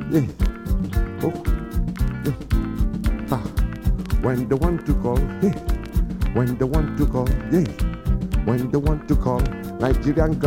yeah. Oh, yeah. Ah. When they want to call, yeah. When they want to call, yeah. When they want to call, Nigerian